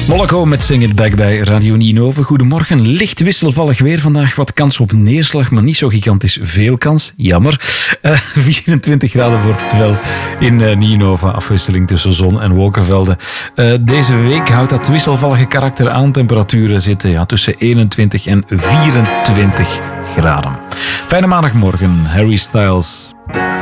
Moloko met Sing It Back bij Radio Ninove. Goedemorgen. Licht wisselvallig weer vandaag. Wat kans op neerslag, maar niet zo gigantisch veel kans. Jammer. 24 graden wordt het wel in Ninove. Afwisseling tussen zon en wolkenvelden. Deze week houdt dat wisselvallige karakter aan. Temperaturen zitten tussen 21 en 24 graden. Fijne maandagmorgen. Harry Styles.